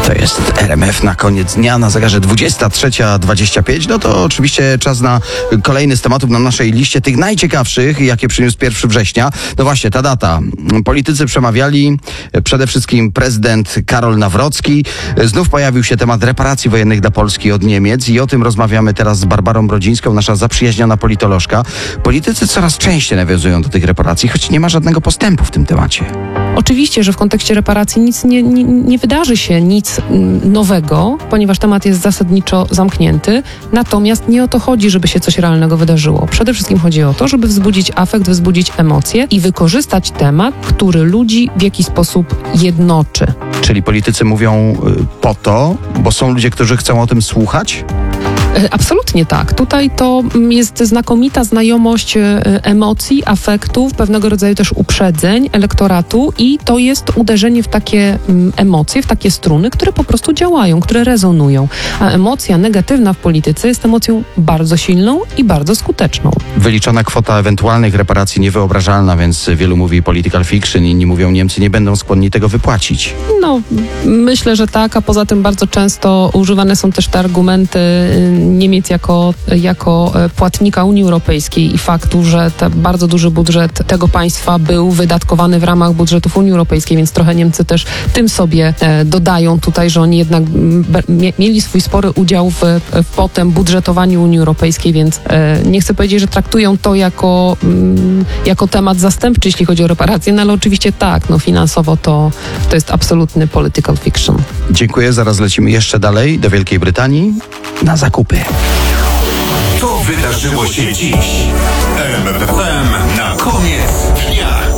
To jest RMF na koniec dnia, na zegarze 23:25. No to oczywiście czas na kolejny z tematów na naszej liście, tych najciekawszych, jakie przyniósł 1 września. No właśnie, ta data. Politycy przemawiali, przede wszystkim prezydent Karol Nawrocki. Znów pojawił się temat reparacji wojennych dla Polski od Niemiec i o tym rozmawiamy teraz z Barbarą Brodzińską, nasza zaprzyjaźniona politolożka. Politycy coraz częściej nawiązują do tych reparacji, choć nie ma żadnego postępu w tym temacie. Oczywiście, że w kontekście reparacji nic nie wydarzy się, nic nowego, ponieważ temat jest zasadniczo zamknięty. Natomiast nie o to chodzi, żeby się coś realnego wydarzyło. Przede wszystkim chodzi o to, żeby wzbudzić afekt, wzbudzić emocje i wykorzystać temat, który ludzi w jakiś sposób jednoczy. Czyli politycy mówią po to, bo są ludzie, którzy chcą o tym słuchać? Absolutnie tak. Tutaj to jest znakomita znajomość emocji, afektów, pewnego rodzaju też uprzedzeń elektoratu i to jest uderzenie w takie emocje, w takie struny, które po prostu działają, które rezonują. A emocja negatywna w polityce jest emocją bardzo silną i bardzo skuteczną. Wyliczona kwota ewentualnych reparacji niewyobrażalna, więc wielu mówi political fiction, inni mówią, Niemcy nie będą skłonni tego wypłacić. No, myślę, że tak, a poza tym bardzo często używane są też te argumenty Niemiec jako płatnika Unii Europejskiej i faktu, że bardzo duży budżet tego państwa był wydatkowany w ramach budżetów Unii Europejskiej, więc trochę Niemcy też tym sobie dodają tutaj, że oni jednak mieli swój spory udział w potem budżetowaniu Unii Europejskiej, więc nie chcę powiedzieć, że traktują to jako temat zastępczy, jeśli chodzi o reparacje, no ale oczywiście tak, no finansowo to jest absolutny political fiction. Dziękuję, zaraz lecimy jeszcze dalej do Wielkiej Brytanii na zakupy. To wydarzyło się dziś. RMF FM na koniec dnia.